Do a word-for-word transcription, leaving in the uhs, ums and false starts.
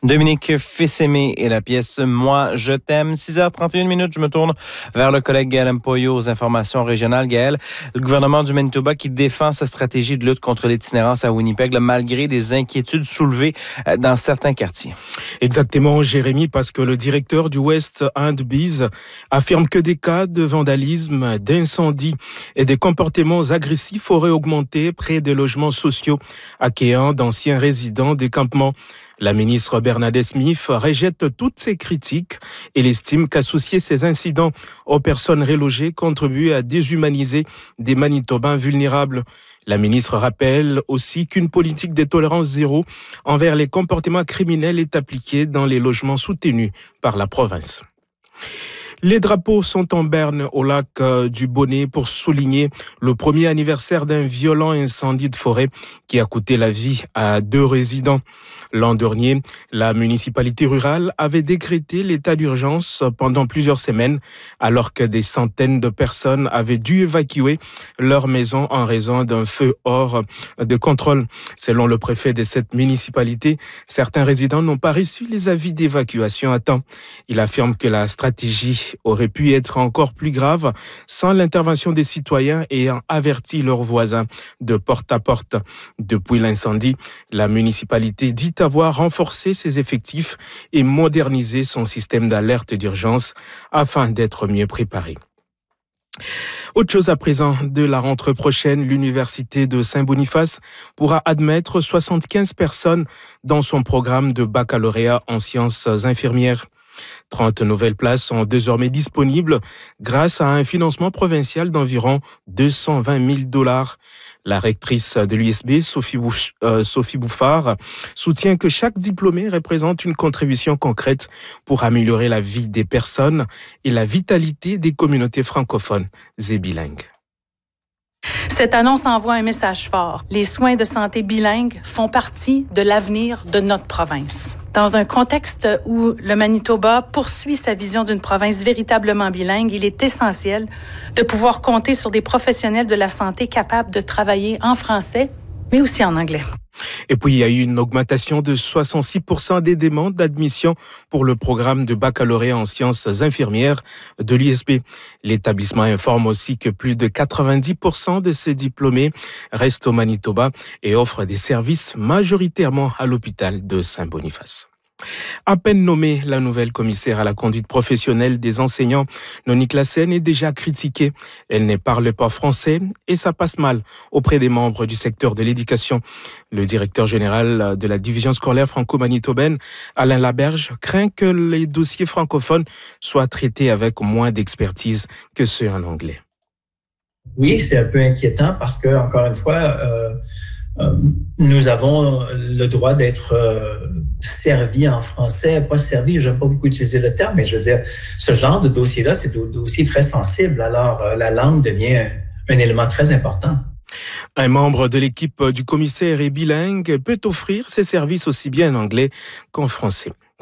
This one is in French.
Dominique Fils-Aimé et la pièce « Moi, je t'aime ». six heures trente et une minutes, je me tourne vers le collègue Gaël Mpoyo aux informations régionales. Gaël, le gouvernement du Manitoba qui défend sa stratégie de lutte contre l'itinérance à Winnipeg, là, malgré des inquiétudes soulevées dans certains quartiers. Exactement, Jérémy, parce que le directeur du West End Biz affirme que des cas de vandalisme, d'incendie et des comportements agressifs auraient augmenté près des logements sociaux accueillant d'anciens résidents des campements. La ministre Bernadette Smith rejette toutes ces critiques et elle estime qu'associer ces incidents aux personnes relogées contribue à déshumaniser des Manitobains vulnérables. La ministre rappelle aussi qu'une politique de tolérance zéro envers les comportements criminels est appliquée dans les logements soutenus par la province. Les drapeaux sont en berne au lac du Bonnet pour souligner le premier anniversaire d'un violent incendie de forêt qui a coûté la vie à deux résidents. L'an dernier, la municipalité rurale avait décrété l'état d'urgence pendant plusieurs semaines alors que des centaines de personnes avaient dû évacuer leur maison en raison d'un feu hors de contrôle. Selon le préfet de cette municipalité, certains résidents n'ont pas reçu les avis d'évacuation à temps. Il affirme que la stratégie aurait pu être encore plus grave sans l'intervention des citoyens ayant averti leurs voisins de porte à porte. Depuis l'incendie, la municipalité dit avoir renforcé ses effectifs et modernisé son système d'alerte d'urgence afin d'être mieux préparé. Autre chose à présent, de la rentrée prochaine, l'Université de Saint-Boniface pourra admettre soixante-quinze personnes dans son programme de baccalauréat en sciences infirmières. trente nouvelles places sont désormais disponibles grâce à un financement provincial d'environ deux cent vingt mille dollars. La rectrice de l'U S B, Sophie, Bouch, euh, Sophie Bouffard, soutient que chaque diplômé représente une contribution concrète pour améliorer la vie des personnes et la vitalité des communautés francophones et bilingues. Cette annonce envoie un message fort. Les soins de santé bilingues font partie de l'avenir de notre province. Dans un contexte où le Manitoba poursuit sa vision d'une province véritablement bilingue, il est essentiel de pouvoir compter sur des professionnels de la santé capables de travailler en français, mais aussi en anglais. Et puis, il y a eu une augmentation de soixante-six pour cent des demandes d'admission pour le programme de baccalauréat en sciences infirmières de l'U S B. L'établissement informe aussi que plus de quatre-vingt-dix pour cent de ces diplômés restent au Manitoba et offrent des services majoritairement à l'hôpital de Saint-Boniface. À peine nommée, la nouvelle commissaire à la conduite professionnelle des enseignants, Noni Classen, est déjà critiquée. Elle ne parle pas français et ça passe mal auprès des membres du secteur de l'éducation. Le directeur général de la division scolaire franco-manitobaine, Alain Laberge, craint que les dossiers francophones soient traités avec moins d'expertise que ceux en anglais. Oui, c'est un peu inquiétant parce que, encore une fois, euh, euh, nous avons le droit d'être euh, servis en français, pas servis, j'aime pas beaucoup utiliser le terme, mais je veux dire, ce genre de dossier-là, c'est un dossier très sensible. Alors, euh, la langue devient un, un élément très important. Un membre de l'équipe du commissaire est bilingue, peut offrir ses services aussi bien en anglais qu'en français.